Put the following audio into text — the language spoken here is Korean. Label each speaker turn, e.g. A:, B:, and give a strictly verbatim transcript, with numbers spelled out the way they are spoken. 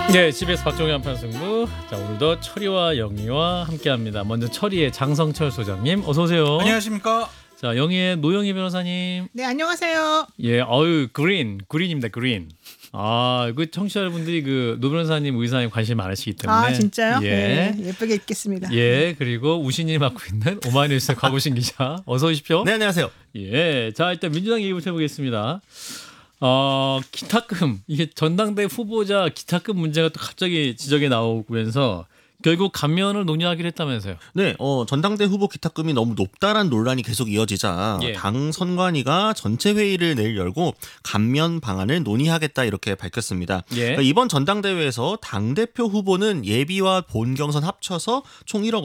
A: 네, 씨비에스 박종희 한판 승부. 자, 오늘도 철이와 영희와 함께합니다. 먼저 철이의 장성철 소장님, 어서 오세요.
B: 안녕하십니까?
A: 자, 영희의 노영희 변호사님.
C: 네, 안녕하세요.
A: 예, 어유 그린, 그린입니다, 그린. 아, 그 청취자분들이 그 노 변호사님, 의사님 관심 많으시기 때문에.
C: 아, 진짜요?
A: 예,
C: 네, 예쁘게 읽겠습니다.
A: 예, 그리고 우신이 맡고 있는 오마이뉴스 곽우신 기자, 어서 오십시오.
D: 네, 안녕하세요.
A: 예, 자, 일단 민주당 얘기부터 해보겠습니다. 어, 기탁금, 이게 전당대 후보자 기탁금 문제가 또 갑자기 지적이 나오면서 결국 감면을 논의하기로 했다면서요.
D: 네, 어, 전당대 후보 기탁금이 너무 높다란 논란이 계속 이어지자
A: 예.
D: 당 선관위가 전체 회의를 내일 열고 감면 방안을 논의하겠다 이렇게 밝혔습니다.
A: 예.
D: 그러니까 이번 전당대회에서 당대표 후보는 예비와 본 경선 합쳐서 총 일억